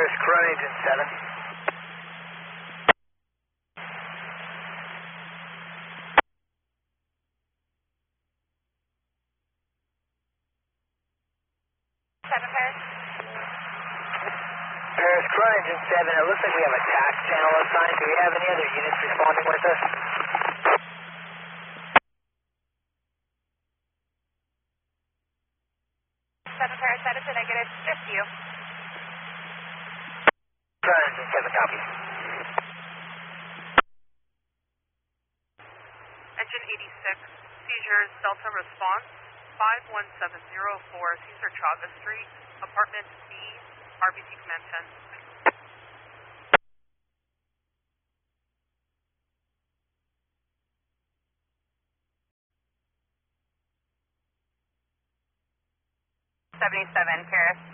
Paris, Corona Engine 7. 7 Paris. Paris, Corona Engine 7. It looks like we have a tax channel assigned. Do we have any other units responding with us? 7 Paris, that is a negative. Just you. Corona Engine 7, copy. Engine 86, seizures Delta response, 51704 Cesar Chavez Street, apartment B, RBC Command 10. $77, Paris.